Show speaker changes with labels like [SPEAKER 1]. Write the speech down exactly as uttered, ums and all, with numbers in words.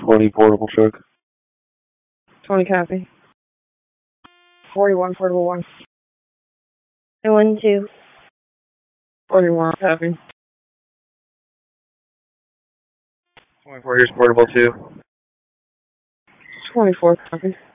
[SPEAKER 1] twenty portable truck.
[SPEAKER 2] twenty copy. forty-one portable one.
[SPEAKER 3] one two.
[SPEAKER 2] forty-one copy.
[SPEAKER 1] twenty-four, here's portable two.
[SPEAKER 2] twenty-four copy.